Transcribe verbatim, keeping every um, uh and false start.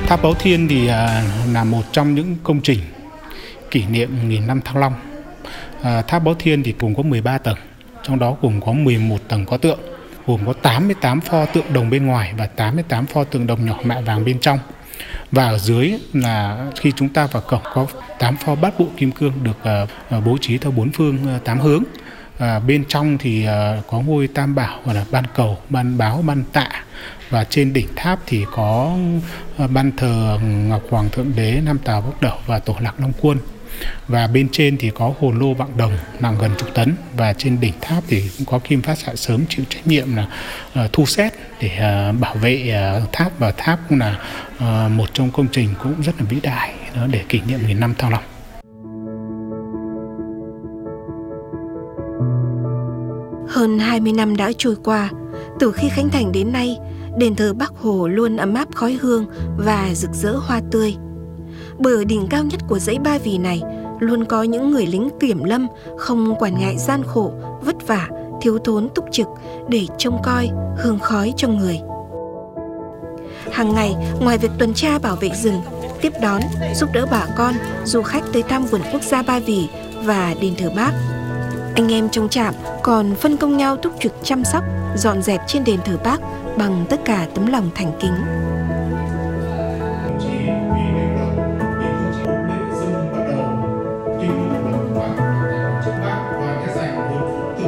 Tháp Báo Thiên thì à, là một trong những công trình kỷ niệm nghìn năm Thăng Long. À, Tháp Báo Thiên thì gồm có mười ba tầng, trong đó gồm có mười một tầng có tượng, gồm có tám mươi tám pho tượng đồng bên ngoài và tám mươi tám pho tượng đồng nhỏ mạ vàng bên trong. Và ở dưới là khi chúng ta vào cổng có tám pho bát bộ kim cương được uh, bố trí theo bốn phương uh, tám hướng. À, bên trong thì uh, có ngôi Tam Bảo, gọi là ban cầu, ban báo, ban tạ, và trên đỉnh tháp thì có uh, ban thờ Ngọc Hoàng Thượng Đế, Nam Tào Bốc Đẩu và Tổ Lạc Long Quân. Và bên trên thì có hồn lô vạng đồng nặng gần chục tấn, và trên đỉnh tháp thì cũng có Kim Phát Xạ Sớm chịu trách nhiệm là uh, thu xét để uh, bảo vệ uh, tháp, và tháp cũng là uh, một trong công trình cũng rất là vĩ đại đó, để kỷ niệm nghìn năm Thăng Long. Hơn hai mươi năm đã trôi qua, từ khi khánh thành đến nay, đền thờ Bác Hồ luôn ấm áp khói hương và rực rỡ hoa tươi. Bởi ở đỉnh cao nhất của dãy Ba Vì này luôn có những người lính kiểm lâm không quản ngại gian khổ, vất vả, thiếu thốn túc trực để trông coi, hương khói cho người. Hàng ngày, ngoài việc tuần tra bảo vệ rừng, tiếp đón, giúp đỡ bà con, du khách tới thăm vườn quốc gia Ba Vì và đền thờ Bác, anh em trong trạm còn phân công nhau túc trực chăm sóc, dọn dẹp trên đền thờ Bác bằng tất cả tấm lòng thành kính.